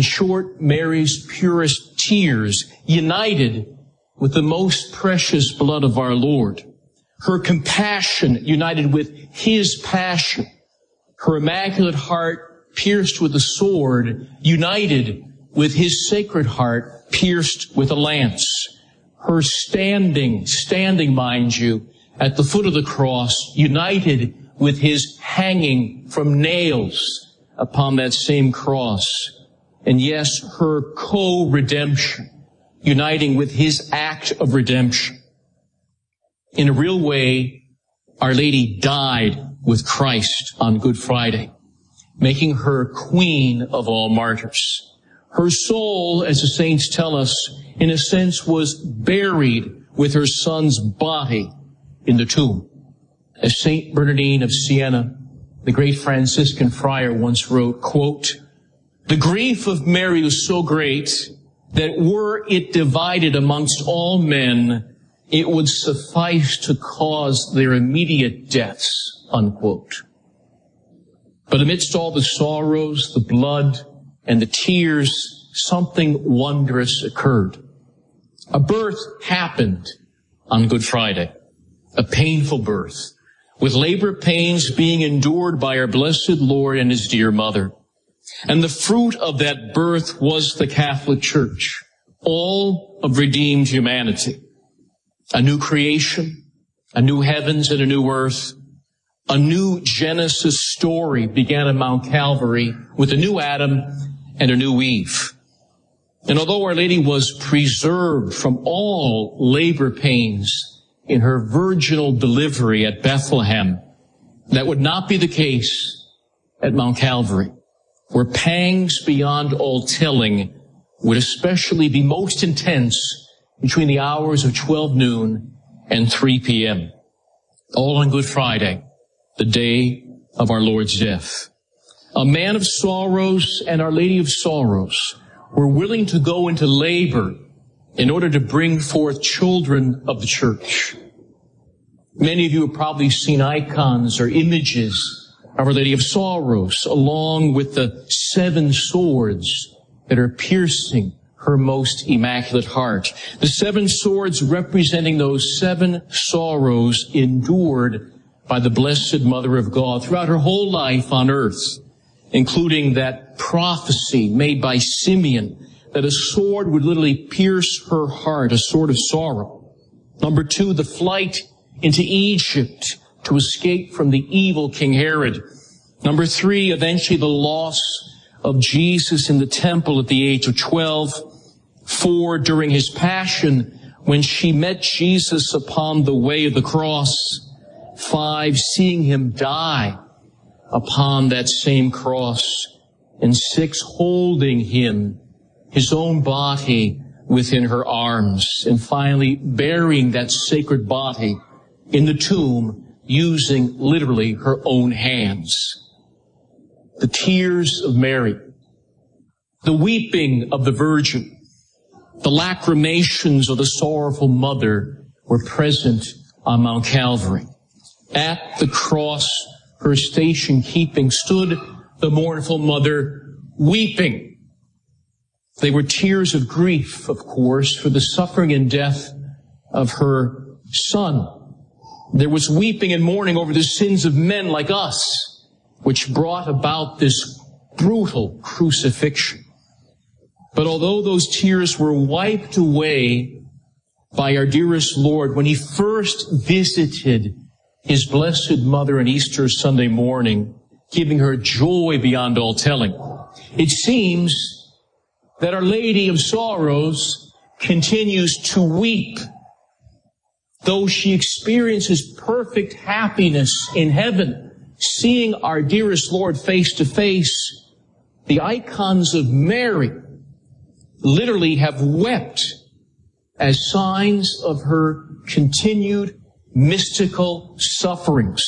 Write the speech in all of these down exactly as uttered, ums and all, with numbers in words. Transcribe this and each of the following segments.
In short, Mary's purest tears united with the most precious blood of our Lord. Her compassion united with His passion. Her immaculate heart pierced with a sword united with His sacred heart pierced with a lance. Her standing, standing, mind you, at the foot of the cross united with His hanging from nails upon that same cross. And yes, her co-redemption, uniting with His act of redemption. In a real way, Our Lady died with Christ on Good Friday, making her queen of all martyrs. Her soul, as the saints tell us, in a sense was buried with her Son's body in the tomb. As Saint Bernardine of Siena, the great Franciscan friar, once wrote, quote, "The grief of Mary was so great that were it divided amongst all men, it would suffice to cause their immediate deaths," unquote. But amidst all the sorrows, the blood, and the tears, something wondrous occurred. A birth happened on Good Friday, a painful birth, with labor pains being endured by our blessed Lord and His dear mother. And the fruit of that birth was the Catholic Church, all of redeemed humanity. A new creation, a new heavens and a new earth, a new Genesis story began at Mount Calvary with a new Adam and a new Eve. And although Our Lady was preserved from all labor pains in her virginal delivery at Bethlehem, that would not be the case at Mount Calvary, where pangs beyond all telling would especially be most intense between the hours of twelve noon and three p.m. All on Good Friday, the day of our Lord's death. A man of sorrows and Our Lady of Sorrows were willing to go into labor in order to bring forth children of the Church. Many of you have probably seen icons or images of Our Lady of Sorrows, along with the seven swords that are piercing her most immaculate heart. The seven swords representing those seven sorrows endured by the Blessed Mother of God throughout her whole life on earth, including that prophecy made by Simeon that a sword would literally pierce her heart, a sword of sorrow. Number two, the flight into Egypt to escape from the evil King Herod. Number three, eventually the loss of Jesus in the temple at the age of twelve. Four, during His passion, when she met Jesus upon the way of the cross. Five, seeing Him die upon that same cross. And six, holding Him, His own body, within her arms. And finally, burying that sacred body in the tomb using literally her own hands. The tears of Mary, the weeping of the Virgin, the lacrimations of the sorrowful mother were present on Mount Calvary. At the cross, her station keeping, stood the mournful mother weeping. They were tears of grief, of course, for the suffering and death of her Son. There was weeping and mourning over the sins of men like us, which brought about this brutal crucifixion. But although those tears were wiped away by our dearest Lord when He first visited His Blessed Mother on Easter Sunday morning, giving her joy beyond all telling, it seems that Our Lady of Sorrows continues to weep. Though she experiences perfect happiness in heaven, seeing our dearest Lord face to face, the icons of Mary literally have wept as signs of her continued mystical sufferings.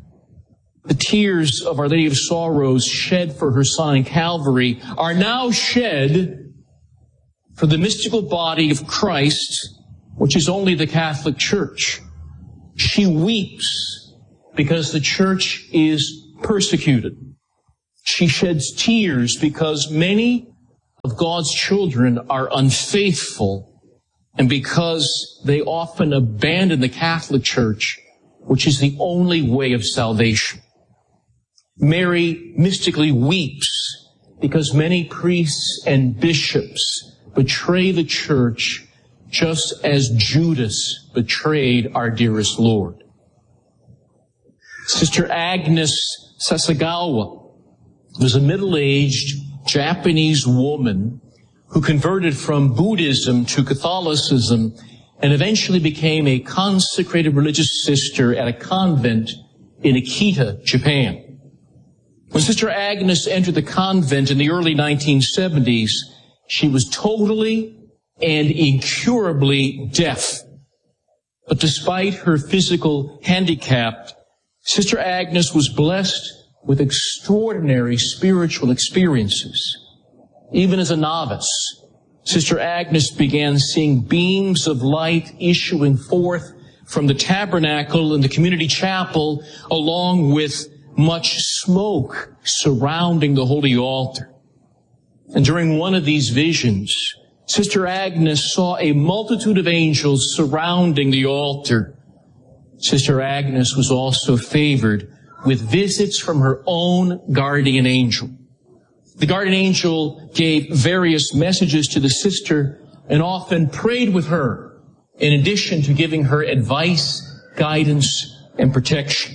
The tears of Our Lady of Sorrows shed for her Son in Calvary are now shed for the mystical body of Christ, which is only the Catholic Church. She weeps because the Church is persecuted. She sheds tears because many of God's children are unfaithful, and because they often abandon the Catholic Church, which is the only way of salvation. Mary mystically weeps because many priests and bishops betray the church just as Judas betrayed our dearest Lord. Sister Agnes Sasagawa was a middle-aged Japanese woman who converted from Buddhism to Catholicism and eventually became a consecrated religious sister at a convent in Akita, Japan. When Sister Agnes entered the convent in the early nineteen seventies, she was totally and incurably deaf. But despite her physical handicap, Sister Agnes was blessed with extraordinary spiritual experiences. Even as a novice, Sister Agnes began seeing beams of light issuing forth from the tabernacle and the community chapel, along with much smoke surrounding the holy altar. And during one of these visions, Sister Agnes saw a multitude of angels surrounding the altar. Sister Agnes was also favored with visits from her own guardian angel. The guardian angel gave various messages to the sister and often prayed with her, in addition to giving her advice, guidance, and protection.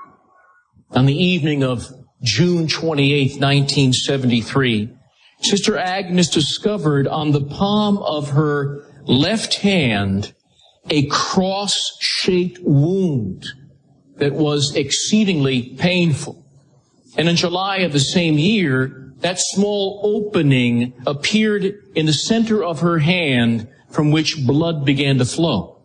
On the evening of June twenty-eighth, nineteen seventy-three, Sister Agnes discovered on the palm of her left hand a cross-shaped wound that was exceedingly painful. And in July of the same year, that small opening appeared in the center of her hand from which blood began to flow.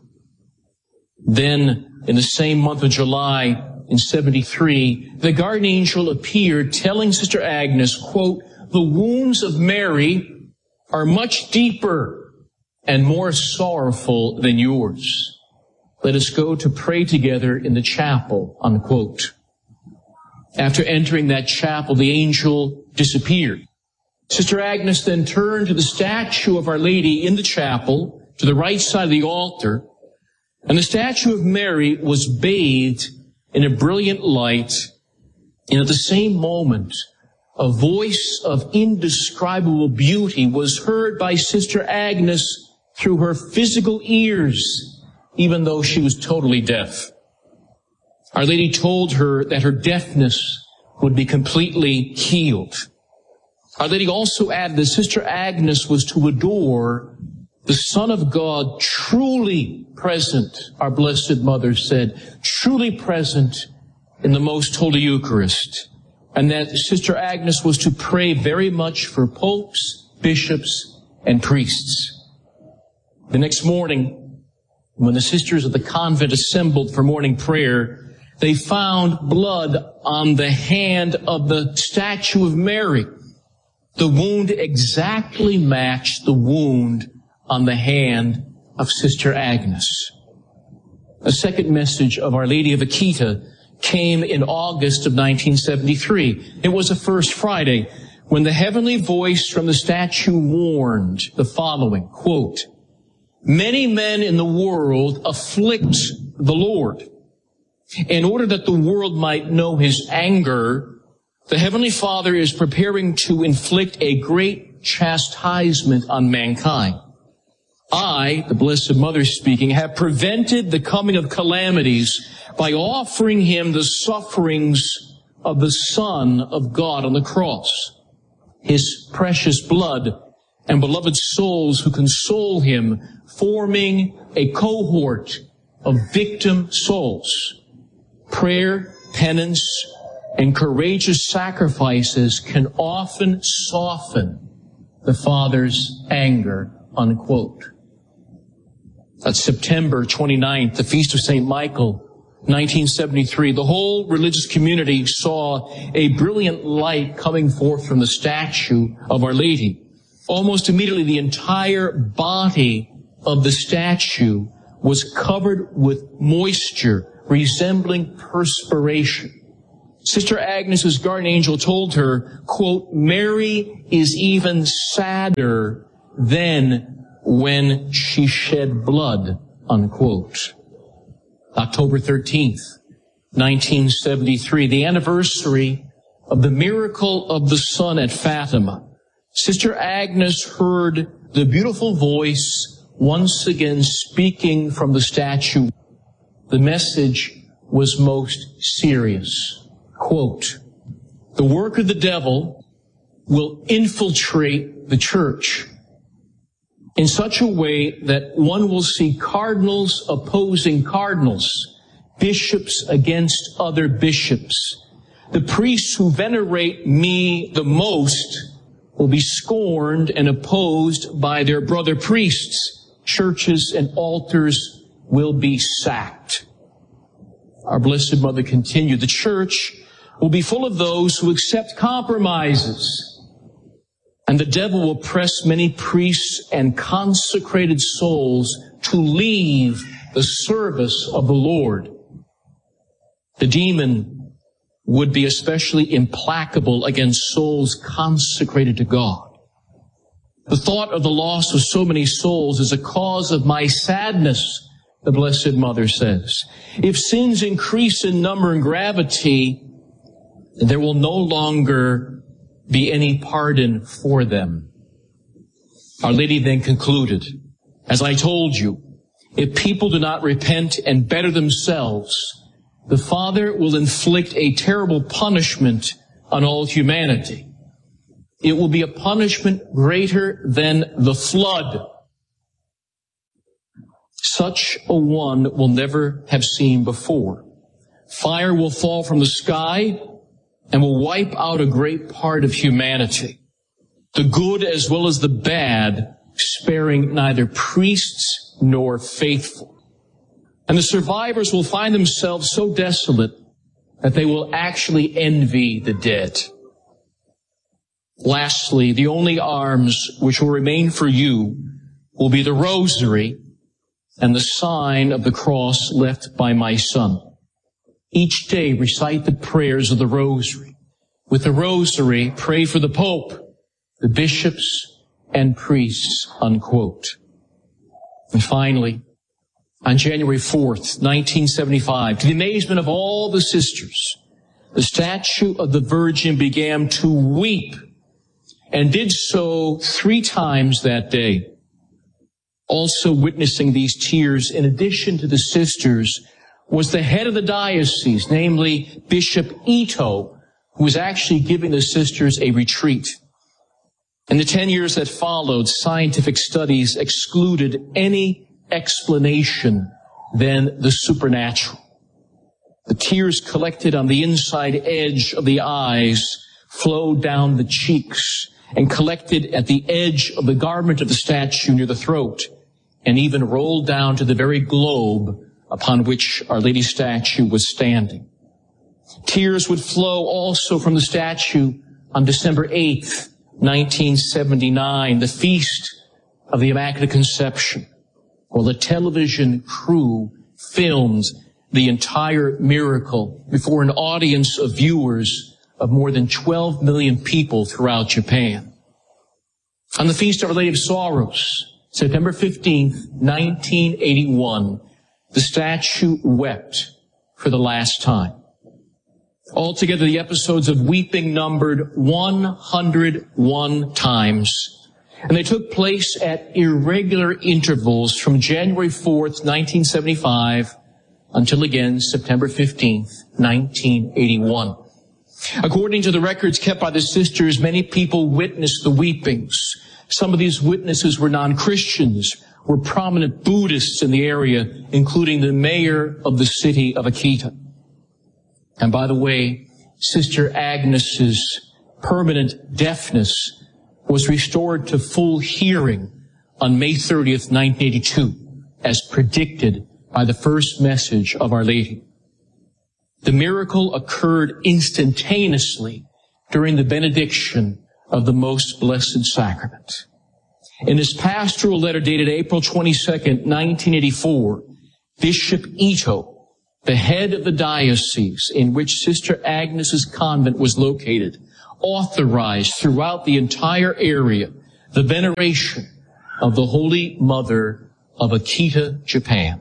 Then, in the same month of July, in seventy-three, the guardian angel appeared telling Sister Agnes, quote, "The wounds of Mary are much deeper and more sorrowful than yours. Let us go to pray together in the chapel," unquote. After entering that chapel, the angel disappeared. Sister Agnes then turned to the statue of Our Lady in the chapel, to the right side of the altar, and the statue of Mary was bathed in a brilliant light, and at the same moment, a voice of indescribable beauty was heard by Sister Agnes through her physical ears, even though she was totally deaf. Our Lady told her that her deafness would be completely healed. Our Lady also added that Sister Agnes was to adore the Son of God truly present, our Blessed Mother said, truly present in the Most Holy Eucharist, and that Sister Agnes was to pray very much for popes, bishops, and priests. The next morning, when the sisters of the convent assembled for morning prayer, they found blood on the hand of the statue of Mary. The wound exactly matched the wound on the hand of Sister Agnes. A second message of Our Lady of Akita came in August of nineteen seventy-three. It was a First Friday when the heavenly voice from the statue warned the following, quote, "Many men in the world afflict the Lord. In order that the world might know his anger, the Heavenly Father is preparing to inflict a great chastisement on mankind. I, the Blessed Mother speaking, have prevented the coming of calamities by offering him the sufferings of the Son of God on the cross, his precious blood and beloved souls who console him, forming a cohort of victim souls. Prayer, penance, and courageous sacrifices can often soften the Father's anger," unquote. That's September twenty-ninth, the Feast of Saint Michael, nineteen seventy-three. The whole religious community saw a brilliant light coming forth from the statue of Our Lady. Almost immediately, the entire body of the statue was covered with moisture resembling perspiration. Sister Agnes's guardian angel told her, quote, Mary is even sadder than when she shed blood, unquote. October thirteenth, nineteen seventy-three, the anniversary of the miracle of the sun at Fatima. Sister Agnes heard the beautiful voice once again speaking from the statue. The message was most serious. Quote, the work of the devil will infiltrate the church in such a way that one will see cardinals opposing cardinals, bishops against other bishops. The priests who venerate me the most will be scorned and opposed by their brother priests. Churches and altars will be sacked. Our Blessed Mother continued, the church will be full of those who accept compromises, and the devil will press many priests and consecrated souls to leave the service of the Lord. The demon would be especially implacable against souls consecrated to God. The thought of the loss of so many souls is a cause of my sadness, the Blessed Mother says. If sins increase in number and gravity, there will no longer be any pardon for them. Our Lady then concluded, as I told you, if people do not repent and better themselves, the Father will inflict a terrible punishment on all humanity. It will be a punishment greater than the flood. Such a one will never have seen before. Fire will fall from the sky and will wipe out a great part of humanity, the good as well as the bad, sparing neither priests nor faithful. And the survivors will find themselves so desolate that they will actually envy the dead. Lastly, the only arms which will remain for you will be the rosary and the sign of the cross left by my son. Each day recite the prayers of the rosary. With the rosary, pray for the Pope, the bishops, and priests, unquote. And finally, on January fourth, nineteen seventy-five, to the amazement of all the sisters, the statue of the Virgin began to weep and did so three times that day. Also witnessing these tears, in addition to the sisters, was the head of the diocese, namely Bishop Ito, who was actually giving the sisters a retreat. In the ten years that followed, scientific studies excluded any explanation than the supernatural. The tears collected on the inside edge of the eyes flowed down the cheeks and collected at the edge of the garment of the statue near the throat, and even rolled down to the very globe upon which Our Lady's statue was standing. Tears would flow also from the statue on December eighth, nineteen seventy-nine, the feast of the Immaculate Conception, while the television crew filmed the entire miracle before an audience of viewers of more than twelve million people throughout Japan. On the Feast of Our Lady of Sorrows, September fifteenth, nineteen eighty-one, the statue wept for the last time. Altogether, the episodes of weeping numbered one hundred one times, and they took place at irregular intervals from January fourth, nineteen seventy-five, until again September fifteenth, nineteen eighty-one. According to the records kept by the sisters, many people witnessed the weepings. Some of these witnesses were non-Christians, were prominent Buddhists in the area, including the mayor of the city of Akita. And by the way, Sister Agnes's permanent deafness was restored to full hearing on May thirtieth, nineteen eighty-two, as predicted by the first message of Our Lady. The miracle occurred instantaneously during the benediction of the Most Blessed Sacrament. In his pastoral letter dated April twenty-second, nineteen eighty-four, Bishop Ito the head of the diocese in which Sister Agnes's convent was located, authorized throughout the entire area the veneration of the Holy Mother of Akita, Japan.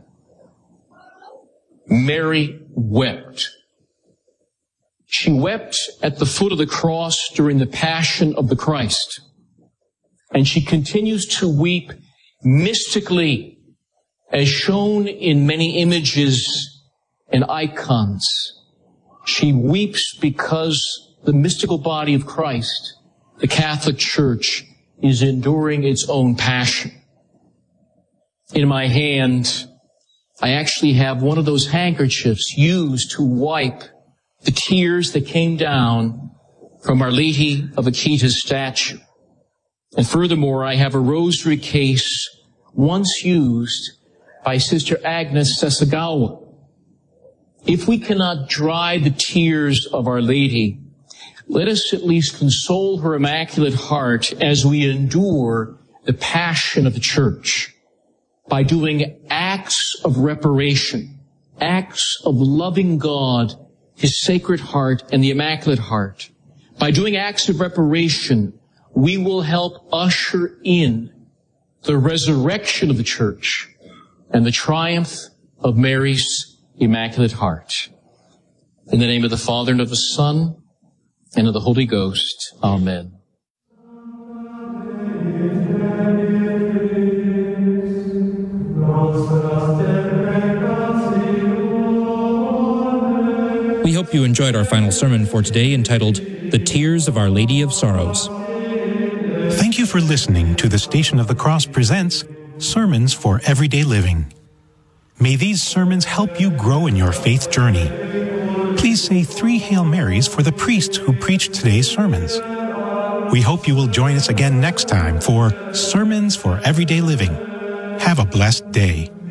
Mary wept. She wept at the foot of the cross during the Passion of the Christ. And she continues to weep mystically, as shown in many images and icons. She weeps because the mystical body of Christ, the Catholic Church, is enduring its own passion. In my hand, I actually have one of those handkerchiefs used to wipe the tears that came down from Our Lady of Akita's statue. And furthermore, I have a rosary case once used by Sister Agnes Sasagawa. If we cannot dry the tears of Our Lady, let us at least console her Immaculate Heart as we endure the passion of the Church by doing acts of reparation, acts of loving God, His Sacred Heart, and the Immaculate Heart. By doing acts of reparation, we will help usher in the resurrection of the Church and the triumph of Mary's Immaculate Heart. In the name of the Father, and of the Son, and of the Holy Ghost. Amen. We hope you enjoyed our final sermon for today, entitled The Tears of Our Lady of Sorrows. Thank you for listening to the Station of the Cross presents Sermons for Everyday Living. May these sermons help you grow in your faith journey. Please say three Hail Marys for the priests who preached today's sermons. We hope you will join us again next time for Sermons for Everyday Living. Have a blessed day.